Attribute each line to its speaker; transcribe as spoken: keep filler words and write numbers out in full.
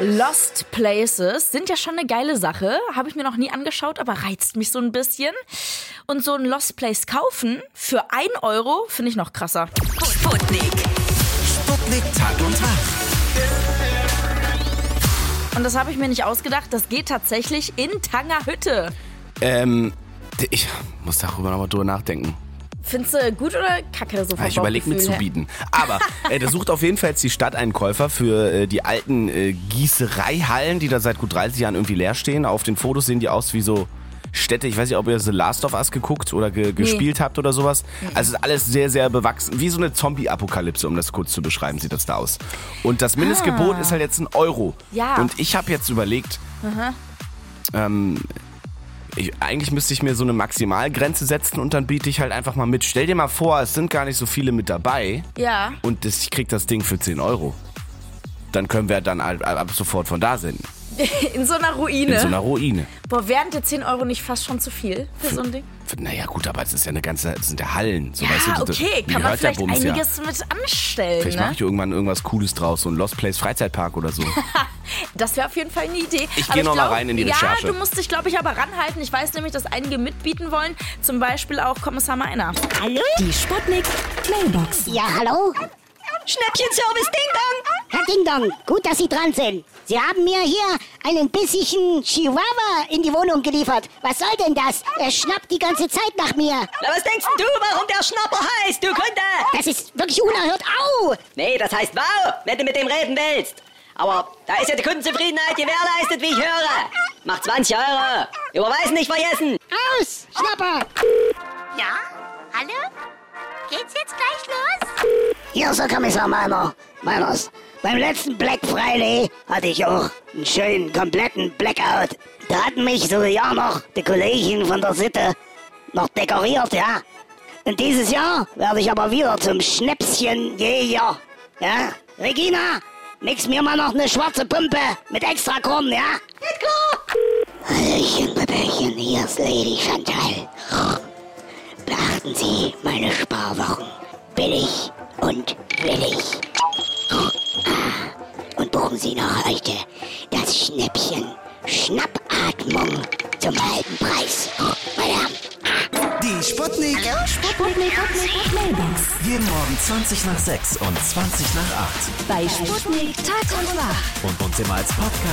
Speaker 1: Lost Places sind ja schon eine geile Sache. Habe ich mir noch nie angeschaut, aber reizt mich so ein bisschen. Und so ein Lost Place kaufen für ein Euro finde ich noch krasser.
Speaker 2: Sputnik. Sputnik Tag und Tag.
Speaker 1: Und das habe ich mir nicht ausgedacht. Das geht tatsächlich in Tangerhütte.
Speaker 3: Ähm, ich muss darüber nochmal drüber nachdenken.
Speaker 1: Findest du gut oder kacke so vom
Speaker 3: Ich überlege
Speaker 1: Bauchgefühl her?
Speaker 3: mitzubieten. Aber äh, da sucht auf jeden Fall jetzt die Stadt einen Käufer für äh, die alten äh, Gießereihallen, die da seit gut dreißig Jahren irgendwie leer stehen. Auf den Fotos sehen die aus wie so Städte. Ich weiß nicht, ob ihr The Last of Us geguckt oder ge- gespielt habt oder sowas. Also es ist alles sehr, sehr bewachsen. Wie so eine Zombie-Apokalypse, um das kurz zu beschreiben, sieht das da aus. Und das Mindestgebot
Speaker 1: Ah.
Speaker 3: ist halt jetzt ein Euro.
Speaker 1: Ja.
Speaker 3: Und ich habe jetzt überlegt, ähm, Ich, eigentlich müsste ich mir so eine Maximalgrenze setzen und dann biete ich halt einfach mal mit. Stell dir mal vor, es sind gar nicht so viele mit dabei
Speaker 1: Ja.
Speaker 3: und das, ich krieg das Ding für zehn Euro. Dann können wir dann ab, ab sofort von da senden.
Speaker 1: In so einer Ruine.
Speaker 3: In so einer Ruine.
Speaker 1: Boah, wären dir zehn Euro nicht fast schon zu viel für so ein Ding?
Speaker 3: Naja gut, aber es ist ja eine ganze, es sind ja Hallen. So,
Speaker 1: Ja,
Speaker 3: weißt du, das-
Speaker 1: okay,
Speaker 3: die
Speaker 1: kann man
Speaker 3: hört der
Speaker 1: vielleicht
Speaker 3: Bums ja.
Speaker 1: einiges mit anstellen,
Speaker 3: Vielleicht mache
Speaker 1: ne?
Speaker 3: ich irgendwann irgendwas Cooles draus, so ein Lost Place Freizeitpark oder so.
Speaker 1: Das wäre auf jeden Fall eine Idee.
Speaker 3: Ich
Speaker 1: Aber
Speaker 3: geh noch mal
Speaker 1: glaub-
Speaker 3: rein in die Recherche.
Speaker 1: Ja, du musst dich, glaube ich, aber ranhalten. Ich weiß nämlich, dass einige mitbieten wollen. Zum Beispiel auch Kommissar Meiner.
Speaker 4: Hallo?
Speaker 2: Die Sputnik Mailbox.
Speaker 4: Ja, hallo?
Speaker 5: Schnäppchenservice Ding Dong.
Speaker 4: Herr Ding Dong, gut, dass Sie dran sind. Sie haben mir hier einen bissigen Chihuahua in die Wohnung geliefert. Was soll denn das? Er schnappt die ganze Zeit nach mir.
Speaker 5: Na, was denkst denn du, warum der Schnapper heißt, du Kunde?
Speaker 4: Das ist wirklich unerhört. Au!
Speaker 5: Nee, das heißt wow, wenn du mit dem reden willst. Aber da ist ja die Kundenzufriedenheit gewährleistet, wie ich höre. Macht zwanzig Euro. Überweisen nicht vergessen.
Speaker 4: Aus, Schnapper!
Speaker 6: Ja? Hallo? Geht's jetzt gleich los?
Speaker 4: Hier ist der Kommissar Meiner. Meiners. Beim letzten Black Friday hatte ich auch einen schönen, kompletten Blackout. Da hatten mich so ja noch die Kollegen von der Sitte noch dekoriert, ja. Und dieses Jahr werde ich aber wieder zum Schnäpschenjäger. Ja? Regina, mix mir mal noch eine schwarze Pumpe mit extra Korn, ja? Geht klar! Hallöchen, Pöppelchen, hier ist Lady Chantal. Beachten Sie meine Sparwochen. Billig und willig. Und buchen Sie noch heute das Schnäppchen Schnappatmung zum halben Preis. Meine Damen.
Speaker 2: Die Sputnik. Sputnik Mailbox. Jeden Morgen zwanzig nach sechs und zwanzig nach acht.
Speaker 6: Bei Sputnik Tag und Wach.
Speaker 2: Und uns immer als Podcast